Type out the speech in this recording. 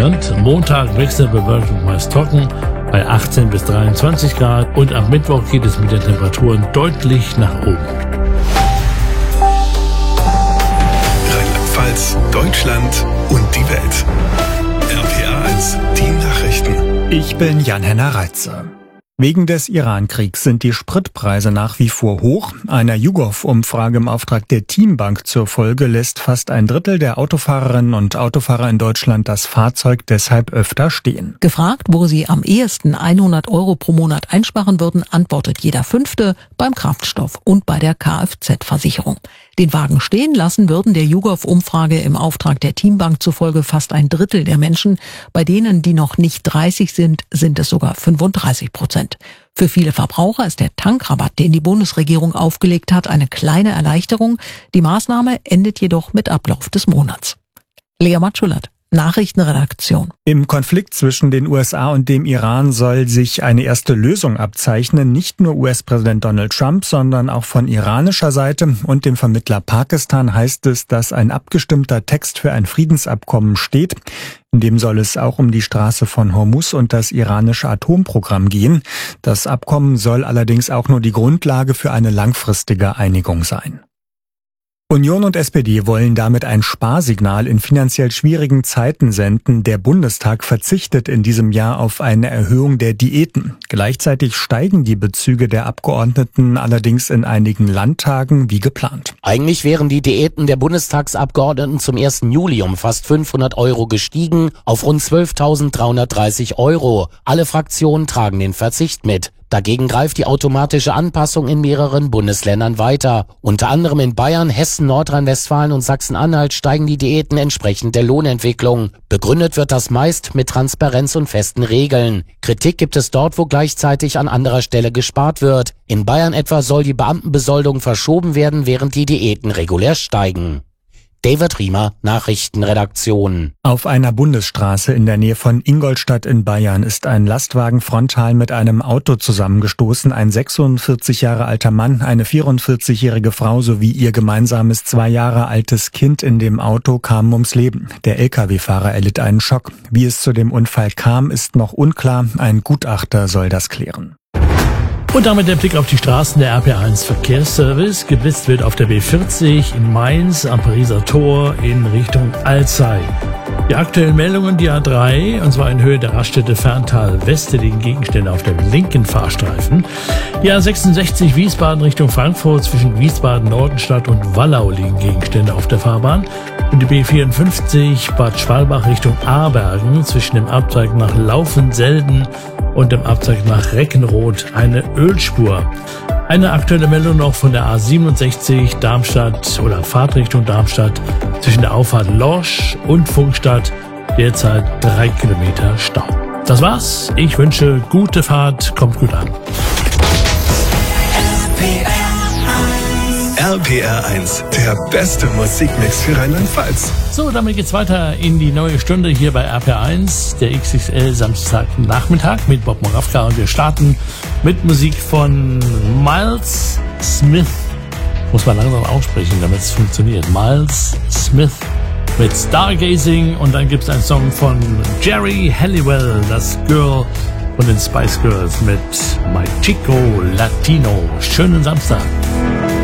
variierend. Montag Wechselbewölkung meist trocken bei 18 bis 23 Grad und am Mittwoch geht es mit den Temperaturen deutlich nach oben. Rheinland-Pfalz, Deutschland und die Welt. RPA1, die Nachrichten. Ich bin Jan-Henner Reitze. Wegen des Iran-Kriegs sind die Spritpreise nach wie vor hoch. Einer YouGov-Umfrage im Auftrag der Teambank zur Folge lässt fast ein Drittel der Autofahrerinnen und Autofahrer in Deutschland das Fahrzeug deshalb öfter stehen. Gefragt, wo sie am ehesten 100 € pro Monat einsparen würden, antwortet jeder Fünfte beim Kraftstoff und bei der Kfz-Versicherung. Den Wagen stehen lassen würden der YouGov-Umfrage im Auftrag der Teambank zufolge fast ein Drittel der Menschen. Bei denen, die noch nicht 30 sind, sind es sogar 35%. Für viele Verbraucher ist der Tankrabatt, den die Bundesregierung aufgelegt hat, eine kleine Erleichterung. Die Maßnahme endet jedoch mit Ablauf des Monats. Lea Matschulert, Nachrichtenredaktion. Im Konflikt zwischen den USA und dem Iran soll sich eine erste Lösung abzeichnen. Nicht nur US-Präsident Donald Trump, sondern auch von iranischer Seite und dem Vermittler Pakistan heißt es, dass ein abgestimmter Text für ein Friedensabkommen steht. In dem soll es auch um die Straße von Hormuz und das iranische Atomprogramm gehen. Das Abkommen soll allerdings auch nur die Grundlage für eine langfristige Einigung sein. Union und SPD wollen damit ein Sparsignal in finanziell schwierigen Zeiten senden. Der Bundestag verzichtet in diesem Jahr auf eine Erhöhung der Diäten. Gleichzeitig steigen die Bezüge der Abgeordneten allerdings in einigen Landtagen wie geplant. Eigentlich wären die Diäten der Bundestagsabgeordneten zum 1. Juli um fast 500 € gestiegen auf rund 12.330 €. Alle Fraktionen tragen den Verzicht mit. Dagegen greift die automatische Anpassung in mehreren Bundesländern weiter. Unter anderem in Bayern, Hessen, Nordrhein-Westfalen und Sachsen-Anhalt steigen die Diäten entsprechend der Lohnentwicklung. Begründet wird das meist mit Transparenz und festen Regeln. Kritik gibt es dort, wo gleichzeitig an anderer Stelle gespart wird. In Bayern etwa soll die Beamtenbesoldung verschoben werden, während die Diäten regulär steigen. David Riemer, Nachrichtenredaktion. Auf einer Bundesstraße in der Nähe von Ingolstadt in Bayern ist ein Lastwagen frontal mit einem Auto zusammengestoßen. Ein 46 Jahre alter Mann, eine 44-jährige Frau sowie ihr gemeinsames 2 Jahre altes Kind in dem Auto kamen ums Leben. Der Lkw-Fahrer erlitt einen Schock. Wie es zu dem Unfall kam, ist noch unklar. Ein Gutachter soll das klären. Und damit der Blick auf die Straßen der RPA1 Verkehrsservice. Geblitzt wird auf der B40 in Mainz am Pariser Tor in Richtung Alzey. Die aktuellen Meldungen, die A3, und zwar in Höhe der Raststätte Ferntal Weste, liegen Gegenstände auf dem linken Fahrstreifen. Die A66 Wiesbaden Richtung Frankfurt zwischen Wiesbaden, Nordenstadt und Wallau liegen Gegenstände auf der Fahrbahn. Und die B54 Bad Schwalbach Richtung Aarbergen zwischen dem Abzweig nach Laufen-Selden und dem Abzweig nach Reckenroth eine Ölspur. Eine aktuelle Meldung noch von der A67 Darmstadt oder Fahrtrichtung Darmstadt zwischen der Auffahrt Lorsch und Funkstadt derzeit 3 Kilometer Stau. Das war's. Ich wünsche gute Fahrt. Kommt gut an. RPR1, der beste Musikmix für Rheinland-Pfalz. So, damit geht's weiter in die neue Stunde hier bei RPR1, der XXL Samstagnachmittag mit Bob Moravka. Und wir starten mit Musik von Miles Smith. Muss man langsam aussprechen, damit es funktioniert. Miles Smith mit Stargazing. Und dann gibt's einen Song von Jerry Halliwell, das Girl von den Spice Girls mit My Chico Latino. Schönen Samstag.